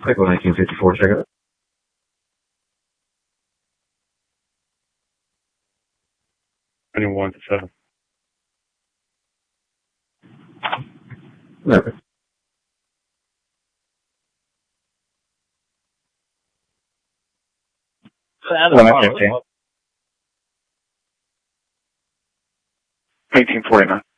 Typo 1954, check it out. Anyone to 7. Okay. Well, that's okay. 1849.